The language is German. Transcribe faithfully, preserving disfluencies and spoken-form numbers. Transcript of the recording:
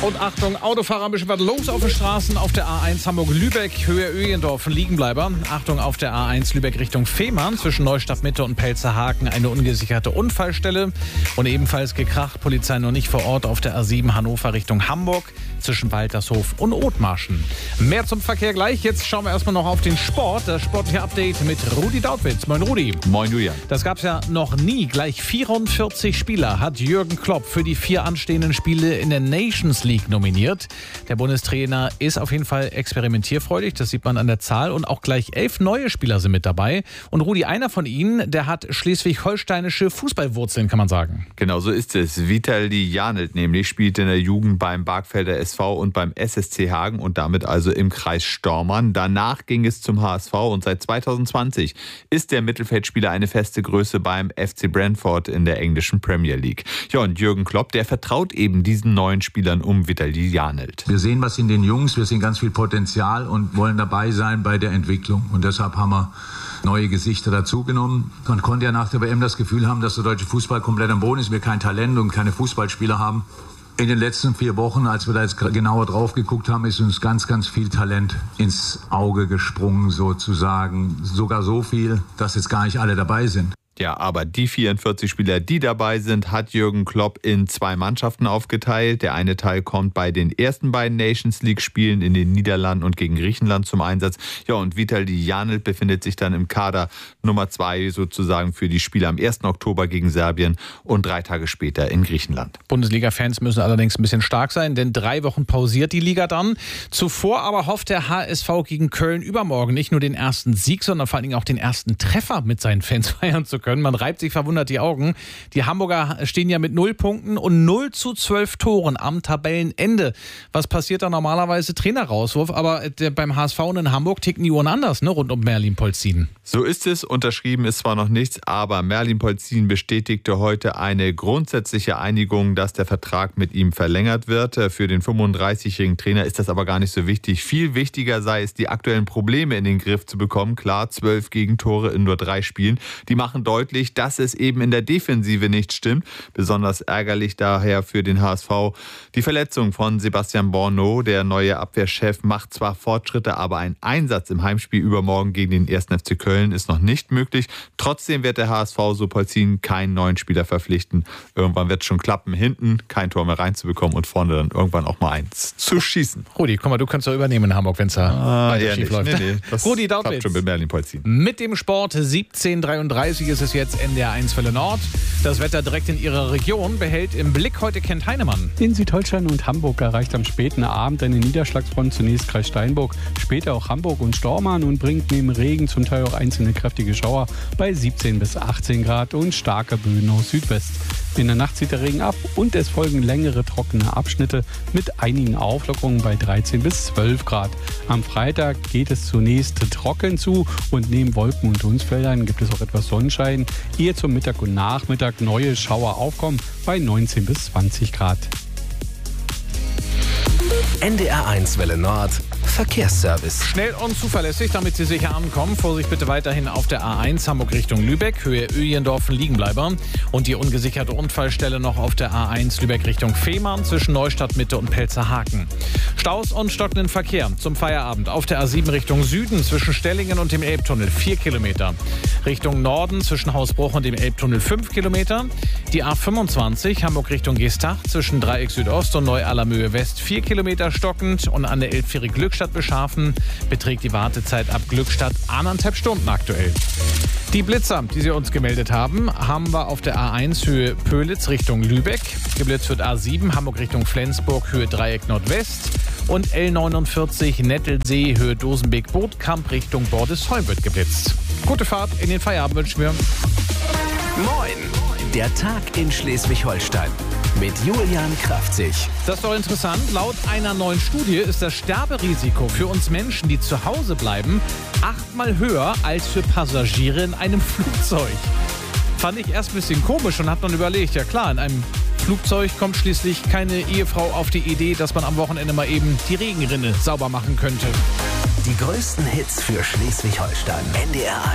Und Achtung, Autofahrer, ein bisschen was los auf den Straßen. Auf der A eins Hamburg-Lübeck, Höhe Öjendorf, Liegenbleiber. Achtung, auf der A eins Lübeck Richtung Fehmarn, zwischen Neustadt-Mitte und Pelzerhaken eine ungesicherte Unfallstelle. Und ebenfalls gekracht, Polizei noch nicht vor Ort auf der A sieben Hannover Richtung Hamburg, zwischen Waltershof und Othmarschen. Mehr zum Verkehr gleich. Jetzt schauen wir erstmal noch auf den Sport. Das sportliche Update mit Rudi Dautwitz. Moin Rudi. Moin Julian. Das gab's ja noch nie. Gleich vierundvierzig Spieler hat Jürgen Klopp für die vier anstehenden Spiele in der Nations League nominiert. Der Bundestrainer ist auf jeden Fall experimentierfreudig, das sieht man an der Zahl. Und auch gleich elf neue Spieler sind mit dabei. Und Rudi, einer von ihnen, der hat schleswig-holsteinische Fußballwurzeln, kann man sagen. Genau so ist es. Vitali Janelt nämlich spielt in der Jugend beim Barkfelder S V und beim S S C Hagen und damit also im Kreis Stormarn. Danach ging es zum H S V und seit zwanzig zwanzig ist der Mittelfeldspieler eine feste Größe beim F C Brentford in der englischen Premier League. Ja, und Jürgen Klopp, der vertraut eben diesen neuen Spielern um Vitali Janelt. Wir sehen was in den Jungs, wir sehen ganz viel Potenzial und wollen dabei sein bei der Entwicklung. Und deshalb haben wir neue Gesichter dazugenommen. Man konnte ja nach der W M das Gefühl haben, dass der deutsche Fußball komplett am Boden ist, wir kein Talent und keine Fußballspieler haben. In den letzten vier Wochen, als wir da jetzt genauer drauf geguckt haben, ist uns ganz, ganz viel Talent ins Auge gesprungen sozusagen. Sogar so viel, dass jetzt gar nicht alle dabei sind. Ja, aber die vierundvierzig Spieler, die dabei sind, hat Jürgen Klopp in zwei Mannschaften aufgeteilt. Der eine Teil kommt bei den ersten beiden Nations League Spielen in den Niederlanden und gegen Griechenland zum Einsatz. Ja, und Vitali Janelt befindet sich dann im Kader Nummer zwei sozusagen für die Spiele am ersten Oktober gegen Serbien und drei Tage später in Griechenland. Bundesliga-Fans müssen allerdings ein bisschen stark sein, denn drei Wochen pausiert die Liga dann. Zuvor aber hofft der H S V gegen Köln übermorgen nicht nur den ersten Sieg, sondern vor allen Dingen auch den ersten Treffer mit seinen Fans feiern zu können. Man reibt sich verwundert die Augen. Die Hamburger stehen ja mit null Punkten und null zu zwölf Toren am Tabellenende. Was passiert da normalerweise? Trainerrauswurf, aber der, beim H S V und in Hamburg ticken die Uhren anders, ne, rund um Merlin Polzin. So ist es. Unterschrieben ist zwar noch nichts, aber Merlin Polzin bestätigte heute eine grundsätzliche Einigung, dass der Vertrag mit ihm verlängert wird. Für den fünfunddreißigjährigen Trainer ist das aber gar nicht so wichtig. Viel wichtiger sei es, die aktuellen Probleme in den Griff zu bekommen. Klar, zwölf Gegentore in nur drei Spielen. Die machen deutlich, dass es eben in der Defensive nicht stimmt. Besonders ärgerlich daher für den H S V die Verletzung von Sebastian Borneau. Der neue Abwehrchef macht zwar Fortschritte, aber ein Einsatz im Heimspiel übermorgen gegen den ersten F C Köln ist noch nicht möglich. Trotzdem wird der H S V, so Polzin, keinen neuen Spieler verpflichten. Irgendwann wird es schon klappen, hinten kein Tor mehr reinzubekommen und vorne dann irgendwann auch mal eins zu schießen. Rudi, guck mal, du kannst doch übernehmen in Hamburg, wenn es da ah, weiter ja, schief nicht. läuft. Nee, nee, das Rudi Dautwitz. schon mit Merlin Polzin. Mit dem Sport siebzehn Uhr dreiunddreißig ist es jetzt N D R eins Welle Nord. Das Wetter direkt in Ihrer Region behält im Blick heute Kent Heinemann. In Südholstein und Hamburg erreicht am späten Abend eine Niederschlagsfront zunächst Kreis Steinburg, später auch Hamburg und Stormarn und bringt neben Regen zum Teil auch einzelne kräftige Schauer bei siebzehn bis achtzehn Grad und starke Böen aus Südwest. In der Nacht zieht der Regen ab und es folgen längere trockene Abschnitte mit einigen Auflockerungen bei dreizehn bis zwölf Grad. Am Freitag geht es zunächst trocken zu und neben Wolken und Dunstfeldern gibt es auch etwas Sonnenschein, ehe zum Mittag und Nachmittag neue Schauer aufkommen bei neunzehn bis zwanzig Grad. N D R eins Welle Nord Verkehrsservice. Schnell und zuverlässig, damit Sie sicher ankommen. Vorsicht bitte weiterhin auf der A eins Hamburg Richtung Lübeck, Höhe Öjendorf Liegenbleiber. Und die ungesicherte Unfallstelle noch auf der A eins Lübeck Richtung Fehmarn zwischen Neustadt Mitte und Pelzerhaken. Staus und stockenden Verkehr zum Feierabend auf der A sieben Richtung Süden zwischen Stellingen und dem Elbtunnel vier Kilometer. Richtung Norden zwischen Hausbruch und dem Elbtunnel fünf Kilometer. Die A fünfundzwanzig Hamburg Richtung Geestach zwischen Dreieck Südost und Neu-Allermöhe West vier Kilometer stockend und an der Elbfähre Glückstadt beschaffen beträgt die Wartezeit ab Glückstadt anderthalb Stunden aktuell. Die Blitzer, die Sie uns gemeldet haben, haben wir auf der A eins Höhe Pölitz Richtung Lübeck. Geblitzt wird A sieben Hamburg Richtung Flensburg Höhe Dreieck Nordwest. Und L neunundvierzig Nettelsee Höhe Dosenbeek-Bootkamp Richtung Bordesholm wird geblitzt. Gute Fahrt in den Feierabend wünschen wir. Moin, der Tag in Schleswig-Holstein mit Julian Kraftzig. Das ist doch interessant. Laut einer neuen Studie ist das Sterberisiko für uns Menschen, die zu Hause bleiben, achtmal höher als für Passagiere in einem Flugzeug. Fand ich erst ein bisschen komisch und hab dann überlegt, ja klar, in einem Flugzeug kommt schließlich keine Ehefrau auf die Idee, dass man am Wochenende mal eben die Regenrinne sauber machen könnte. Die größten Hits für Schleswig-Holstein. N D R